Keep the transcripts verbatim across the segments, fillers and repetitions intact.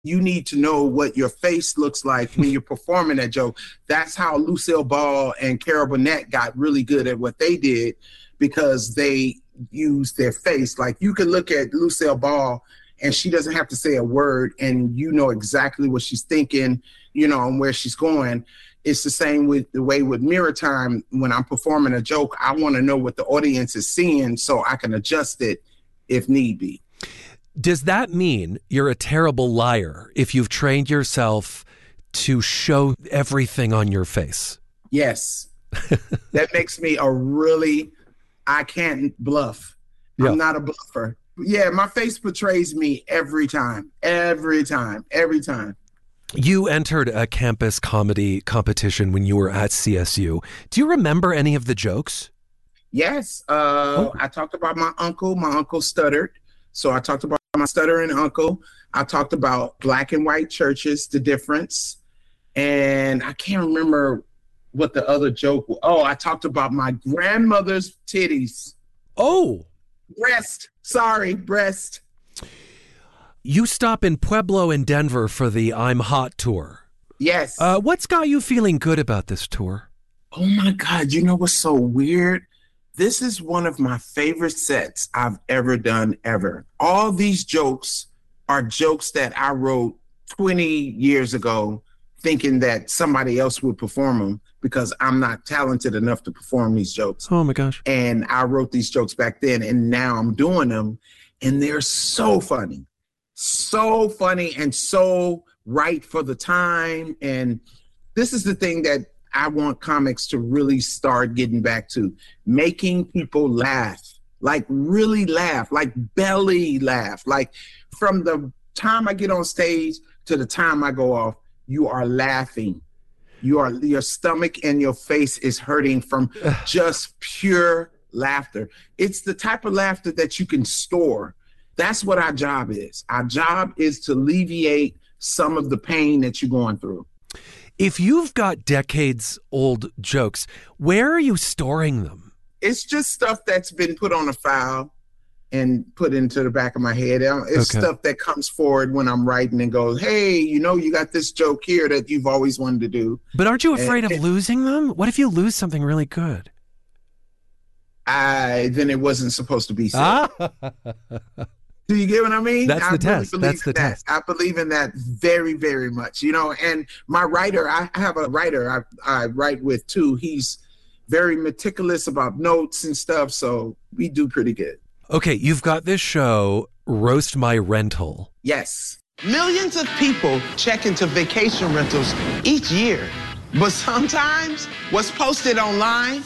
You need to know what your face looks like when you're performing that joke. That's how Lucille Ball and Carol Burnett got really good at what they did, because they used their face. Like, you could look at Lucille Ball and she doesn't have to say a word and you know exactly what she's thinking, you know, and where she's going. It's the same with the way with Mirror Time. When I'm performing a joke, I want to know what the audience is seeing so I can adjust it if need be. Does that mean you're a terrible liar if you've trained yourself to show everything on your face? Yes. That makes me a really, I can't bluff. Yeah. I'm not a bluffer. Yeah, my face betrays me every time, every time, every time. You entered a campus comedy competition when you were at C S U. Do you remember any of the jokes? Yes. Uh, oh. I talked about my uncle. My uncle stuttered. So I talked about my stuttering uncle. I talked about black and white churches, the difference. And I can't remember what the other joke was. Oh, I talked about my grandmother's titties. Oh. Breast. Sorry, breast. You stop in Pueblo in Denver for the I'm Hot tour. Yes. Uh, what's got you feeling good about this tour? Oh, my God. You know what's so weird? This is one of my favorite sets I've ever done, ever. All these jokes are jokes that I wrote twenty years ago, thinking that somebody else would perform them because I'm not talented enough to perform these jokes. Oh, my gosh. And I wrote these jokes back then, and now I'm doing them, and they're so funny. So funny and so right for the time. And this is the thing that I want comics to really start getting back to, making people laugh, like really laugh, like belly laugh. Like, from the time I get on stage to the time I go off, you are laughing. You are, your stomach and your face is hurting from just pure laughter. It's the type of laughter that you can store. That's what our job is. Our job is to alleviate some of the pain that you're going through. If you've got decades old jokes, where are you storing them? It's just stuff that's been put on a file and put into the back of my head. It's okay. Stuff that comes forward when I'm writing and goes, hey, you know, you got this joke here that you've always wanted to do. But aren't you afraid and, of losing them? What if you lose something really good? I, then it wasn't supposed to be said. Do you get what I mean? That's I the really test. That's the that. test. I believe in that very, very much. You know, and my writer, I have a writer I, I write with too. He's very meticulous about notes and stuff. So we do pretty good. Okay, you've got this show, Roast My Rental. Yes. Millions of people check into vacation rentals each year. But sometimes what's posted online,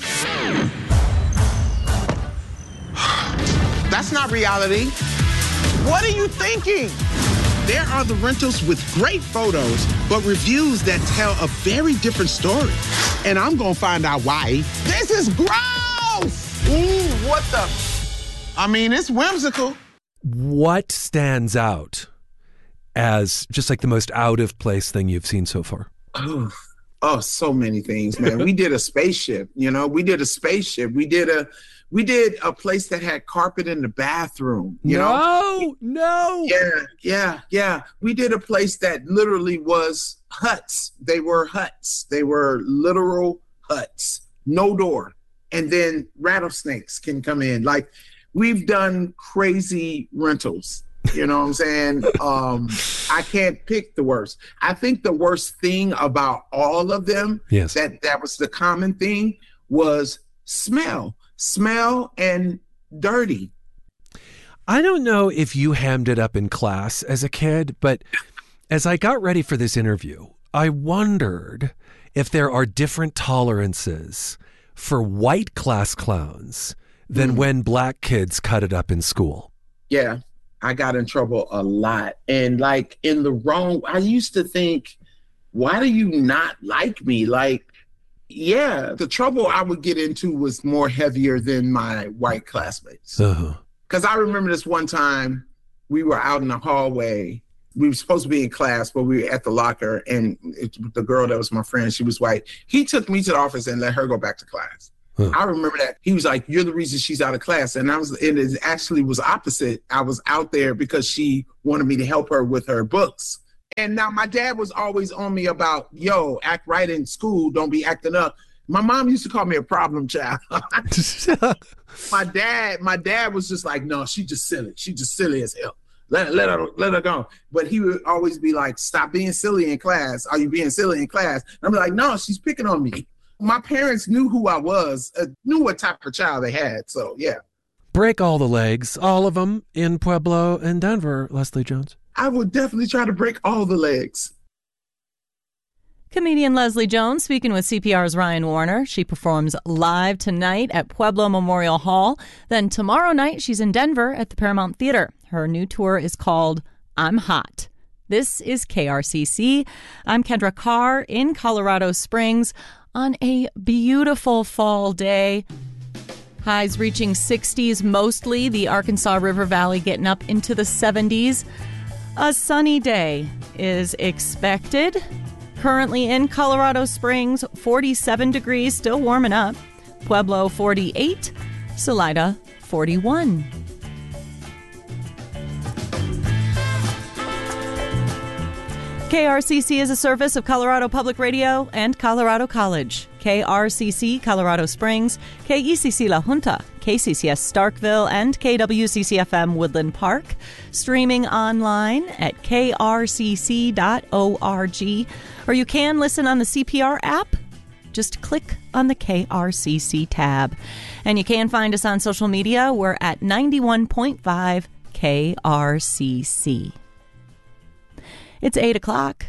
that's not reality. What are you thinking? There are the rentals with great photos, but reviews that tell a very different story. And I'm gonna find out why. This is gross! Ooh, what the? I mean, it's whimsical. What stands out as just like the most out of place thing you've seen so far? Oh, oh so many things, man. We did a spaceship, you know, we did a spaceship. We did a, We did a place that had carpet in the bathroom, you no, know? No, Yeah, yeah, yeah. We did a place that literally was huts. They were huts. They were literal huts, no door. And then rattlesnakes can come in. Like, we've done crazy rentals, you know what I'm saying? um, I can't pick the worst. I think the worst thing about all of them, yes. that, that was the common thing, was smell. Smell and dirty. I don't know if you hammed it up in class as a kid, but as I got ready for this interview, I wondered if there are different tolerances for white class clowns than mm. when black kids cut it up in school. Yeah, I got in trouble a lot. And like in the wrong, I used to think, why do you not like me? Like, yeah, the trouble I would get into was more heavier than my white classmates. Uh-huh. Because I remember this one time we were out in the hallway. We were supposed to be in class, but we were at the locker, and it, the girl that was my friend, she was white. He took me to the office and let her go back to class. Huh. I remember that. He was like, you're the reason she's out of class. And I was, and it actually was opposite. I was out there because she wanted me to help her with her books. And now my dad was always on me about, yo, act right in school, don't be acting up. My mom used to call me a problem child. my dad, my dad was just like, no, she just silly. She just silly as hell. Let, let her let her go. But he would always be like, stop being silly in class. Are you being silly in class? And I'm like, no, she's picking on me. My parents knew who I was, uh, knew what type of child they had. So, yeah. Break all the legs, all of them in Pueblo and Denver, Leslie Jones. I would definitely try to break all the legs. Comedian Leslie Jones speaking with C P R's Ryan Warner. She performs live tonight at Pueblo Memorial Hall. Then tomorrow night, she's in Denver at the Paramount Theater. Her new tour is called I'm Hot. This is K R C C. I'm Kendra Carr in Colorado Springs on a beautiful fall day. Highs reaching sixties mostly. The Arkansas River Valley getting up into the seventies. A sunny day is expected. Currently in Colorado Springs, forty-seven degrees, still warming up. Pueblo, forty-eight. Salida, forty-one. K R C C is a service of Colorado Public Radio and Colorado College. K R C C Colorado Springs, K E C C La Junta, K C C S Starkville, and K W C C F M Woodland Park. Streaming online at k r c c dot org. Or you can listen on the C P R app. Just click on the K R C C tab. And you can find us on social media. We're at ninety-one point five K R C C. It's eight o'clock.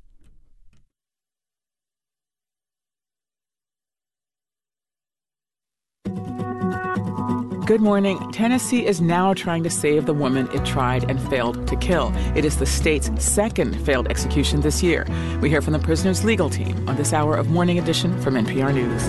Good morning. Tennessee is now trying to save the woman it tried and failed to kill. It is the state's second failed execution this year. We hear from the prisoner's legal team on this hour of Morning Edition from N P R News.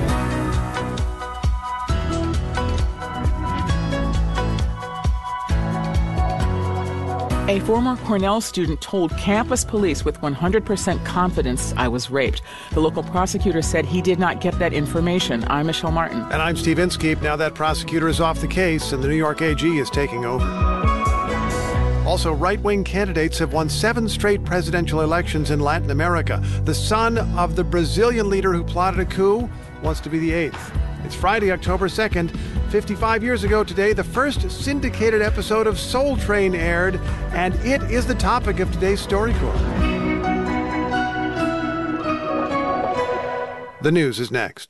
A former Cornell student told campus police with one hundred percent confidence, I was raped. The local prosecutor said he did not get that information. I'm Michelle Martin. And I'm Steve Inskeep. Now that prosecutor is off the case and the New York A G is taking over. Also, right-wing candidates have won seven straight presidential elections in Latin America. The son of the Brazilian leader who plotted a coup wants to be the eighth. It's Friday, October second. fifty-five years ago today, the first syndicated episode of Soul Train aired, and it is the topic of today's StoryCorps. The news is next.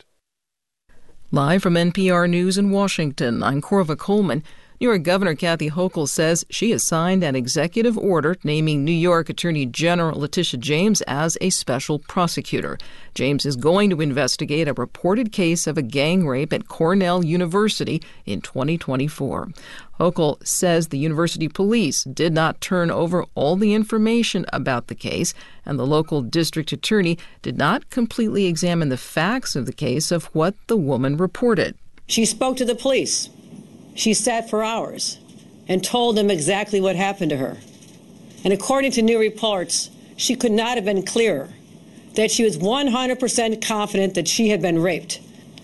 Live from N P R News in Washington, I'm Corva Coleman. New York Governor Kathy Hochul says she has signed an executive order naming New York Attorney General Letitia James as a special prosecutor. James is going to investigate a reported case of a gang rape at Cornell University in twenty twenty-four. Hochul says the university police did not turn over all the information about the case, and the local district attorney did not completely examine the facts of the case of what the woman reported. She spoke to the police. She sat for hours and told them exactly what happened to her. And according to new reports, she could not have been clearer that she was one hundred percent confident that she had been raped.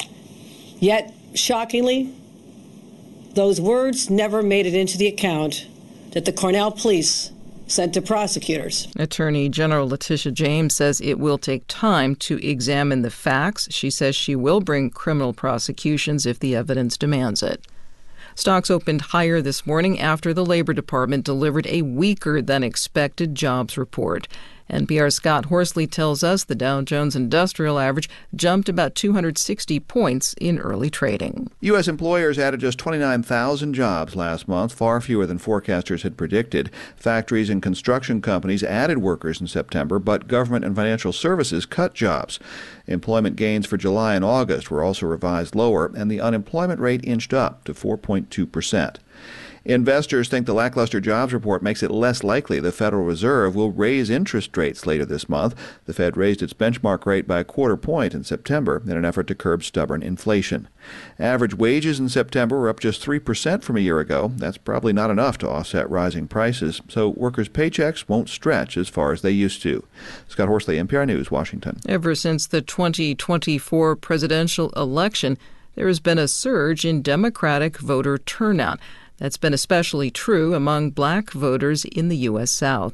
Yet, shockingly, those words never made it into the account that the Cornell police sent to prosecutors. Attorney General Letitia James says it will take time to examine the facts. She says she will bring criminal prosecutions if the evidence demands it. Stocks opened higher this morning after the Labor Department delivered a weaker than expected jobs report. N P R's Scott Horsley tells us the Dow Jones Industrial Average jumped about two hundred sixty points in early trading. U S employers added just twenty-nine thousand jobs last month, far fewer than forecasters had predicted. Factories and construction companies added workers in September, but government and financial services cut jobs. Employment gains for July and August were also revised lower, and the unemployment rate inched up to four point two percent. Investors think the lackluster jobs report makes it less likely the Federal Reserve will raise interest rates later this month. The Fed raised its benchmark rate by a quarter point in September in an effort to curb stubborn inflation. Average wages in September were up just three percent from a year ago. That's probably not enough to offset rising prices, so workers' paychecks won't stretch as far as they used to. Scott Horsley, N P R News, Washington. Ever since the twenty twenty-four presidential election, there has been a surge in Democratic voter turnout. That's been especially true among black voters in the U S. South.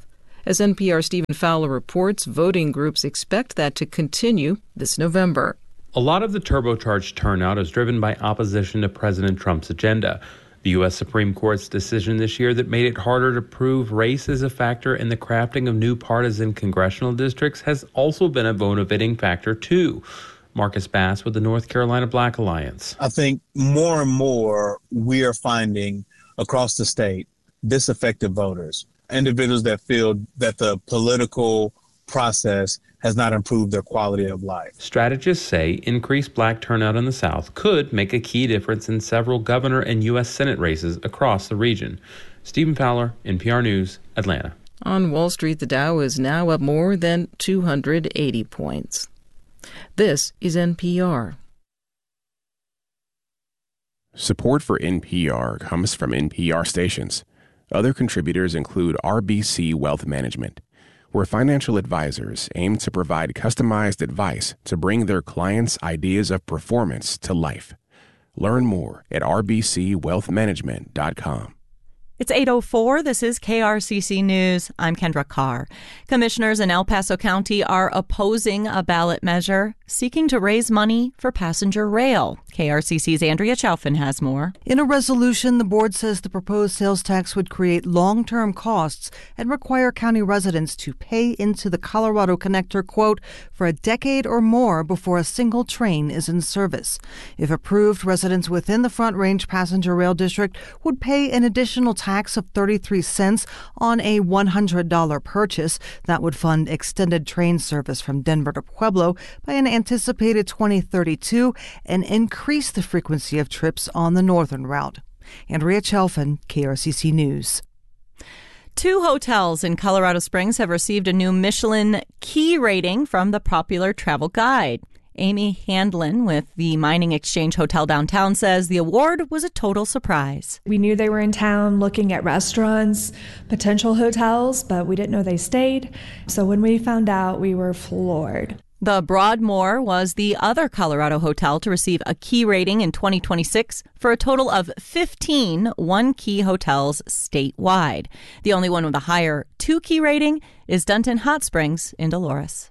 As N P R's Stephen Fowler reports, voting groups expect that to continue this November. A lot of the turbocharged turnout is driven by opposition to President Trump's agenda. The U S Supreme Court's decision this year that made it harder to prove race as a factor in the crafting of new partisan congressional districts has also been a motivating factor, too. Marcus Bass with the North Carolina Black Alliance. I think more and more we are finding across the state disaffected voters, individuals that feel that the political process has not improved their quality of life. Strategists say increased black turnout in the South could make a key difference in several governor and U S Senate races across the region. Stephen Fowler, N P R News, Atlanta. On Wall Street, the Dow is now up more than two hundred eighty points. This is N P R. Support for N P R comes from N P R stations. Other contributors include R B C Wealth Management, where financial advisors aim to provide customized advice to bring their clients' ideas of performance to life. Learn more at r b c wealth management dot com. It's eight oh four. This is K R C C News. I'm Kendra Carr. Commissioners in El Paso County are opposing a ballot measure seeking to raise money for passenger rail. K R C C's Andrea Chaufin has more. In a resolution, the board says the proposed sales tax would create long-term costs and require county residents to pay into the Colorado Connector, quote, for a decade or more before a single train is in service. If approved, residents within the Front Range Passenger Rail District would pay an additional tax of thirty-three cents on a one hundred dollars purchase. That would fund extended train service from Denver to Pueblo by an anticipated twenty thirty-two and increase the frequency of trips on the northern route. Andrea Chaufin, K R C C News. Two hotels in Colorado Springs have received a new Michelin Key rating from the popular travel guide. Amy Handlin with the Mining Exchange Hotel downtown says the award was a total surprise. We knew they were in town looking at restaurants, potential hotels, but we didn't know they stayed. So when we found out, we were floored. The Broadmoor was the other Colorado hotel to receive a Key rating in twenty twenty-six for a total of fifteen One Key hotels statewide. The only one with a higher Two Key rating is Dunton Hot Springs in Dolores.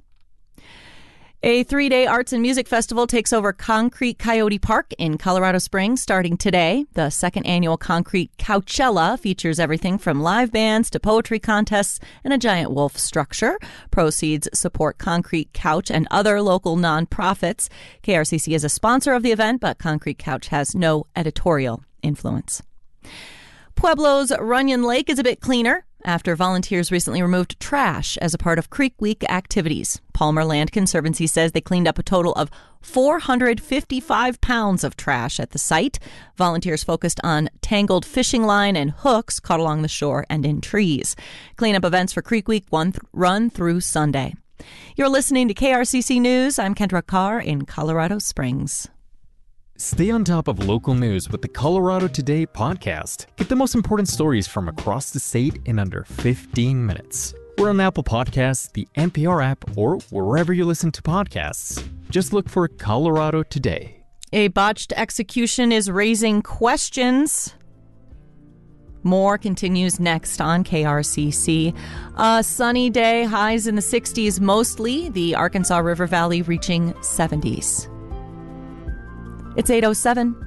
A three-day arts and music festival takes over Concrete Coyote Park in Colorado Springs starting today. The second annual Concrete Coachella features everything from live bands to poetry contests and a giant wolf structure. Proceeds support Concrete Couch and other local nonprofits. K R C C is a sponsor of the event, but Concrete Couch has no editorial influence. Pueblo's Runyon Lake is a bit cleaner after volunteers recently removed trash as a part of Creek Week activities. Palmer Land Conservancy says they cleaned up a total of four hundred fifty-five pounds of trash at the site. Volunteers focused on tangled fishing line and hooks caught along the shore and in trees. Cleanup events for Creek Week one th- run through Sunday. You're listening to K R C C News. I'm Kendra Carr in Colorado Springs. Stay on top of local news with the Colorado Today podcast. Get the most important stories from across the state in under fifteen minutes. We're on Apple Podcasts, the N P R app, or wherever you listen to podcasts. Just look for Colorado Today. A botched execution is raising questions. More continues next on K R C C. A sunny day, highs in the sixties mostly. The Arkansas River Valley reaching seventies. It's eight oh seven.